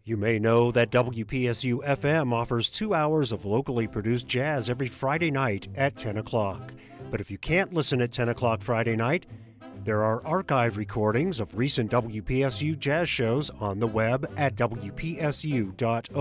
You may know that WPSU FM offers 2 hours of locally produced jazz every Friday night at 10 o'clock. But if you can't listen at 10 o'clock Friday night, there are archive recordings of recent WPSU jazz shows on the web at WPSU.org.